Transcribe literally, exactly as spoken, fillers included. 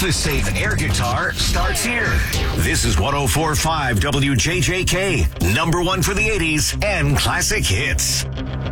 Office Safe Air Guitar starts here. This is one oh four point five W J J K, number one for the eighties and classic hits.